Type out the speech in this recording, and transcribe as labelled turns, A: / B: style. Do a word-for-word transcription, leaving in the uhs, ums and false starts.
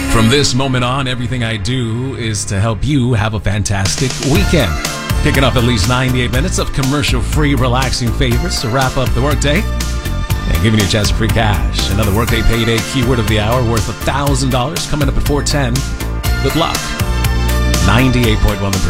A: From this moment on, everything I do is to help you have a fantastic weekend. Kicking off at least ninety-eight minutes of commercial-free, relaxing favorites to wrap up the workday and giving you a chance of free cash. Another workday payday keyword of the hour worth one thousand dollars coming up at four ten. Good luck. ninety-eight point one The Bridge.